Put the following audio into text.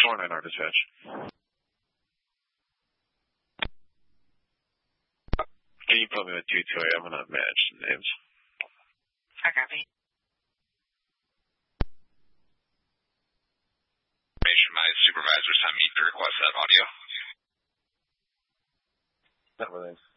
4-9 our dispatch. Can you put me with 228? I'm going to match the names. I copy. My supervisor sent me to request that audio. That was nice.